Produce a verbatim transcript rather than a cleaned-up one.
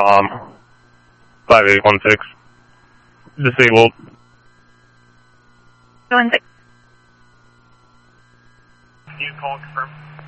com, five eight one six. Disabled. One six. Can you call and confirm?